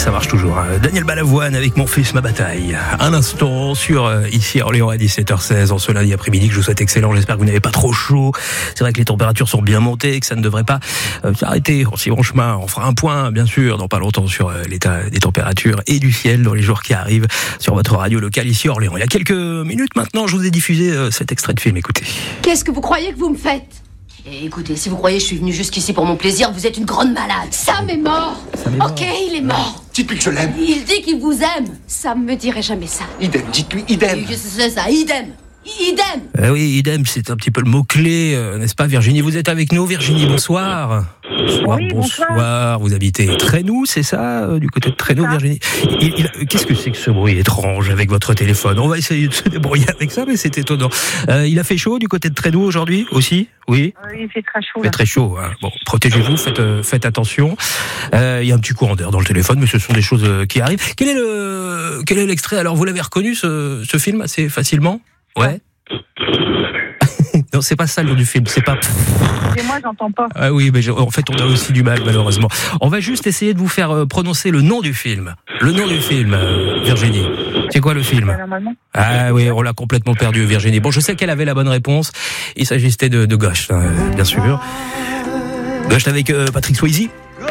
ça marche toujours. Daniel Balavoine avec Mon fils, ma bataille. Un instant sur ici à Orléans à 17h16 en ce lundi après-midi que je vous souhaite excellent. J'espère que vous n'avez pas trop chaud. C'est vrai que les températures sont bien montées, que ça ne devrait pas s'arrêter en si bon chemin. On fera un point, bien sûr, dans pas longtemps sur l'état des températures et du ciel dans les jours qui arrivent sur votre radio locale ici à Orléans. Il y a quelques minutes maintenant, je vous ai diffusé cet extrait de film. Écoutez. Qu'est-ce que vous croyez que vous me faites ? Et écoutez, si vous croyez que je suis venu jusqu'ici pour mon plaisir, vous êtes une grande malade. Sam est mort. Ok, il est mort. Dites-lui que je l'aime. Il dit qu'il vous aime. Sam me dirait jamais ça. Idem, dites-lui idem. Qu'est-ce que c'est ça? Idem. Idem. Oui, idem, c'est un petit peu le mot-clé, n'est-ce pas Virginie? Vous êtes avec nous, Virginie, bonsoir. Bonsoir, oui, bonsoir. Vous habitez Trénoux, c'est ça, du côté de Trénoux, Virginie? Qu'est-ce que c'est que ce bruit étrange avec votre téléphone? On va essayer de se débrouiller avec ça, mais c'est étonnant. Il a fait chaud du côté de Trénoux aujourd'hui aussi? Oui. Il fait très chaud. Il fait très chaud. Hein. Bon, protégez-vous, faites attention. Il y a un petit courant d'air dans le téléphone, mais ce sont des choses qui arrivent. Quel est l'extrait? Alors, vous l'avez reconnu ce film assez facilement? Ouais. Non, c'est pas ça le nom du film, c'est pas... Et moi, j'entends pas. Ah oui, mais en fait, on a aussi du mal, malheureusement. On va juste essayer de vous faire prononcer le nom du film. Le nom du film, Virginie. C'est quoi le film? Ah oui, on l'a complètement perdu, Virginie. Bon, je sais qu'elle avait la bonne réponse. Il s'agissait de Ghost, hein, bien sûr. Ghost avec Patrick Swayze.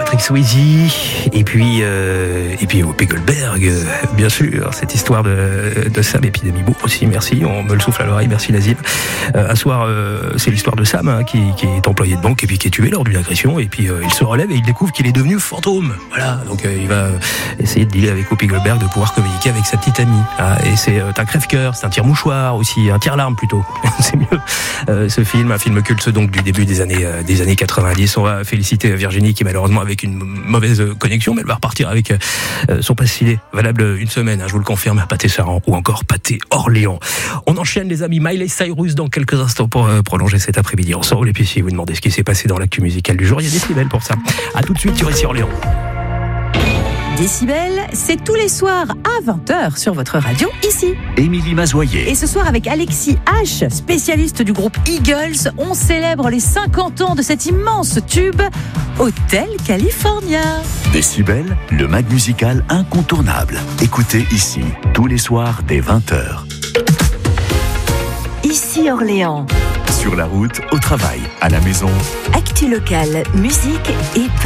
Et puis Whoopi Goldberg, bien sûr, cette histoire de Sam et puis d'Ami Bou aussi, merci, on me le souffle à l'oreille, merci Nazim. Un soir, c'est l'histoire de Sam hein, qui est employé de banque et puis qui est tué lors d'une agression et puis il se relève et il découvre qu'il est devenu fantôme. Voilà, donc il va essayer de dealer avec Whoopi Goldberg, de pouvoir communiquer avec sa petite amie. Ah, et c'est un crève-cœur, c'est un tire-mouchoir aussi, un tire-larme plutôt, c'est mieux. Ce film, un film culte donc du début des années 90. On va féliciter Virginie qui malheureusement avec une mauvaise connexion, mais elle va repartir avec son passe-filet valable une semaine, hein, je vous le confirme, à Pâté Saran ou encore Pâté Orléans. On enchaîne les amis, Miley Cyrus dans quelques instants pour prolonger cet après-midi ensemble. Et puis si vous demandez ce qui s'est passé dans l'actu musicale du jour, il y a Décibel pour ça. À tout de suite sur ici Orléans. Décibel, c'est tous les soirs à 20h sur votre radio, ici. Émilie Mazoyer. Et ce soir avec Alexis H, spécialiste du groupe Eagles, on célèbre les 50 ans de cet immense tube, Hotel California. Décibel, le mag musical incontournable. Écoutez ici, tous les soirs dès 20h. Ici Orléans. Sur la route, au travail, à la maison. Actu locale, musique et